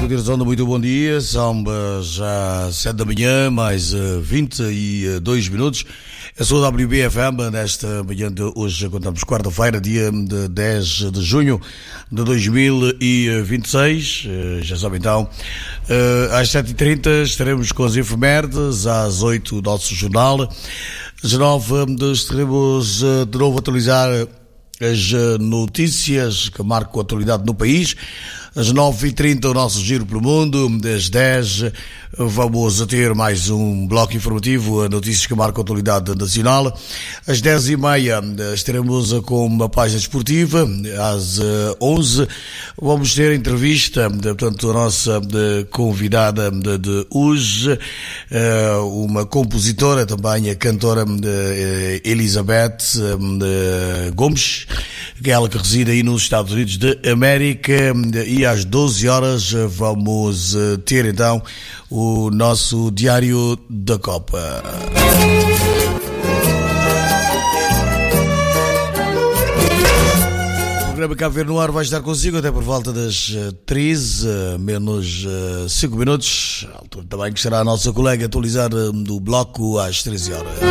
Continuação de muito bom dia, são já 7 da manhã, mais 22 minutos. Eu sou a WBFM, nesta manhã de hoje, contamos quarta-feira, dia de 10 de junho de 2026. Já sabem então, às 7h30 estaremos com as efemérides, às 8 o nosso jornal, às 9 estaremos de novo a atualizar as notícias que marcam a atualidade no país. Às 9h30 o nosso giro pelo mundo. Às 10 vamos a ter mais um bloco informativo, notícias que marcam a atualidade nacional. Às 10h30 estaremos com uma página esportiva. Às 11 vamos ter a entrevista, portanto, a nossa convidada de hoje, uma compositora, também a cantora Elizabeth Gomes, que é ela que reside aí nos Estados Unidos de América. E às 12 horas vamos ter então o nosso Diário da Copa. O programa Cabo Verde no ar vai estar consigo até por volta das 13, menos 5 minutos. A altura também que será a nossa colega atualizar do bloco às 13 horas.